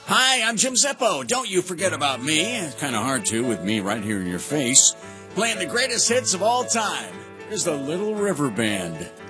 Hi, I'm Jim Zeppo. Don't you forget about me. It's kind of hard to with me right here in your face. Playing the greatest hits of all time. Here's the Little River Band.